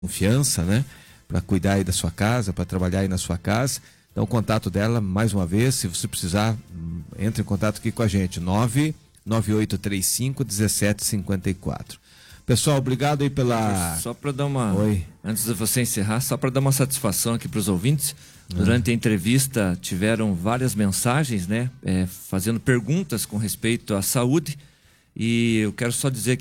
confiança, né? Para cuidar aí da sua casa, para trabalhar aí na sua casa. Então, o contato dela, mais uma vez, se você precisar, entre em contato aqui com a gente, 99835-1754. Pessoal, obrigado aí pela... Só para dar uma... Oi. Antes de você encerrar, só para dar uma satisfação aqui para os ouvintes. Durante a entrevista, tiveram várias mensagens, né? Fazendo perguntas com respeito à saúde. E eu quero só dizer que